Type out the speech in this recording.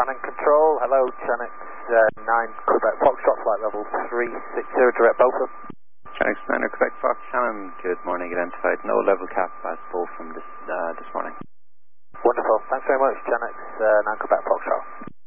Shannon Control, hello, Channex 9 Quebec Foxtrot, flight level 360, direct Beaufort. Channex 9 Quebec Fox, Shannon, good morning, identified no level cap at both from this morning. Wonderful, thanks very much, Channex 9 Quebec Foxtrot.